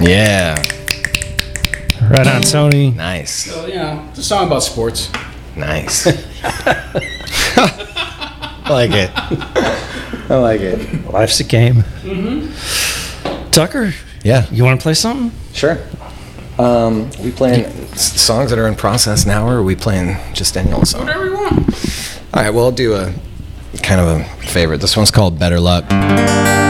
Yeah. Right on, Tony. Nice. So, it's a song about sports. Nice. I like it. I like it. Life's a game. Tucker, Yeah. you want to play something? Sure. We playing songs that are in process now, or are we playing just any old song? Whatever you want. All right, well, I'll do a kind of a favorite. This one's called Better Luck.